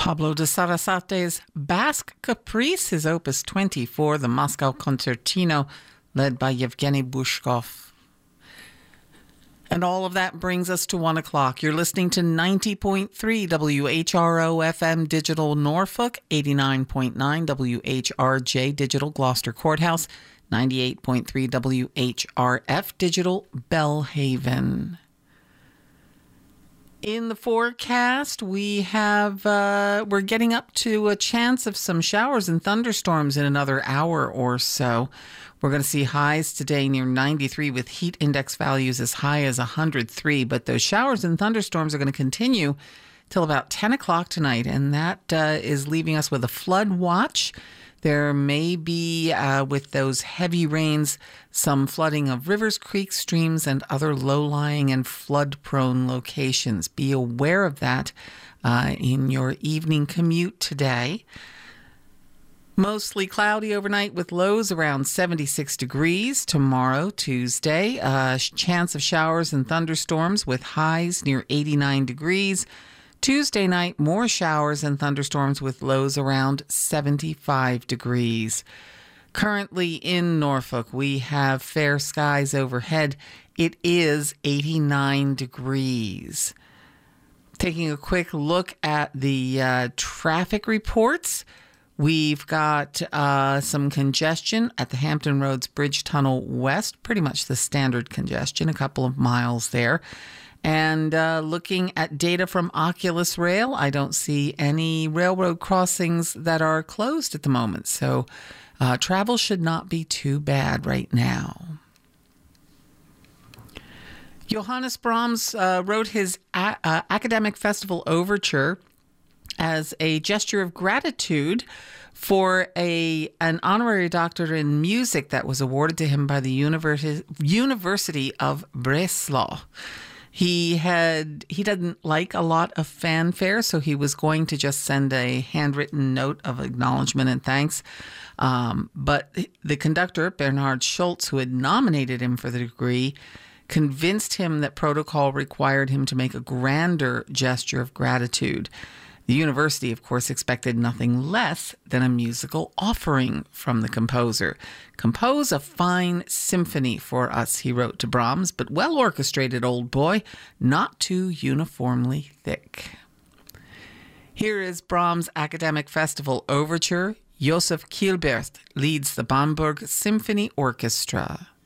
Pablo de Sarasate's Basque Caprice, his opus 24, the Moscow Concertino, led by Yevgeny Bushkov. And all of that brings us to 1 o'clock. You're listening to 90.3 WHRO FM Digital Norfolk, 89.9 WHRJ Digital Gloucester Courthouse, 98.3 WHRF Digital Bellhaven. In the forecast, we're getting up to a chance of some showers and thunderstorms in another hour or so. We're going to see highs today near 93 with heat index values as high as 103. But those showers and thunderstorms are going to continue till about 10 o'clock tonight. And that is leaving us with a flood watch. There may be, with those heavy rains, some flooding of rivers, creeks, streams, and other low-lying and flood-prone locations. Be aware of that in your evening commute today. Mostly cloudy overnight with lows around 76 degrees. Tomorrow, Tuesday, chance of showers and thunderstorms with highs near 89 degrees. Tuesday night, more showers and thunderstorms with lows around 75 degrees. Currently in Norfolk, we have fair skies overhead. It is 89 degrees. Taking a quick look at the traffic reports. We've got some congestion at the Hampton Roads Bridge Tunnel West, pretty much the standard congestion, a couple of miles there. And looking at data from Oculus Rail, I don't see any railroad crossings that are closed at the moment. So travel should not be too bad right now. Johannes Brahms wrote his Academic Festival Overture as a gesture of gratitude for an honorary doctorate in music that was awarded to him by the University of Breslau. He doesn't like a lot of fanfare, so he was going to just send a handwritten note of acknowledgement and thanks. But the conductor, Bernhard Schultz, who had nominated him for the degree, convinced him that protocol required him to make a grander gesture of gratitude. The university, of course, expected nothing less than a musical offering from the composer. "Compose a fine symphony for us," he wrote to Brahms, "but well orchestrated, old boy, not too uniformly thick." Here is Brahms' Academic Festival Overture. Josef Kielbert leads the Bamberg Symphony Orchestra.